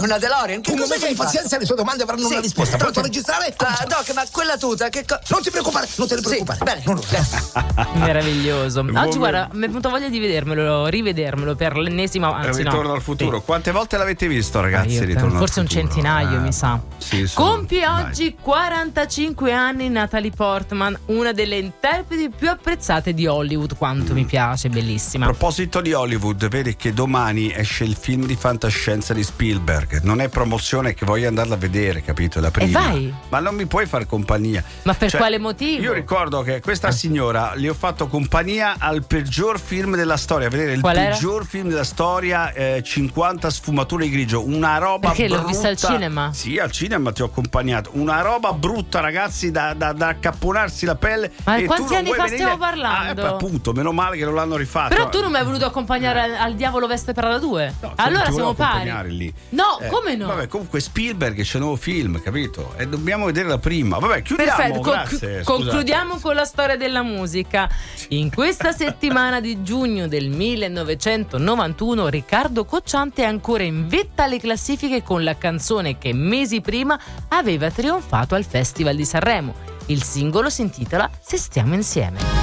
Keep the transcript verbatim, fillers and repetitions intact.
una DeLorean. Che Un cosa momento hai di fatto? pazienza, le sue domande avranno Sì. una risposta. Pronto a registrare? Ah, Doc, ma quella tuta, che co- Non ti preoccupare, non te ne preoccupare. Sì, bene. No, no. Meraviglioso. Oggi Come- guarda, mi è venuto voglia di vedermelo, rivedermelo per l'ennesima, anzi Ritorno no. al futuro. Sì. Quante volte l'avete visto, ragazzi? Io, Ritorno forse al un futuro? centinaio, Eh, mi sa. Sì, sono- Compie dai. oggi quarantacinque anni Natalie Portman, una delle interpreti più apprezzate di Hollywood. Quanto mi piace, bellissima. A proposito di Hollywood, vedi che domani esce il film di fantascienza di Spielberg. Non è promozione, che voglio andarla a vedere, capito? La prima. vai. Ma non mi puoi far compagnia. Ma per Cioè, quale motivo? Io ricordo che questa signora le ho fatto compagnia al peggior film della storia. Vedere il Qual era? peggior film della storia, eh, cinquanta sfumature di grigio. Una roba Perché l'ho brutta. vista al cinema? Sì, al cinema ti ho accompagnato. Una roba brutta, ragazzi, da, da, da accapponarsi la pelle. Ma e quanti tu non anni vuoi fa venire- stiamo parlando? Ah, eh, appunto, meno male che non l'hanno rifatto. Però tu non mi hai voluto accompagnare al, al Diavolo Veste Prada due? No, allora ti volevo siamo pari. accompagnare lì. No, Eh, come no? Vabbè, comunque Spielberg c'è un nuovo film, capito? E dobbiamo vedere la prima. Vabbè, chiudiamo. Perfetto, con- grazie, scusate. concludiamo con la storia della musica. In questa settimana di giugno del millenovecentonovantuno Riccardo Cocciante è ancora in vetta alle classifiche con la canzone che mesi prima aveva trionfato al Festival di Sanremo. Il singolo si intitola Se stiamo insieme.